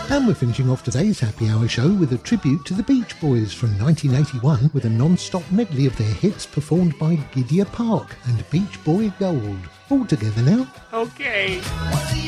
And we're finishing off today's Happy Hour show with a tribute to the Beach Boys from 1981 with a non-stop medley of their hits performed by Gidea Park and Beach Boy Gold. All together now. Okay.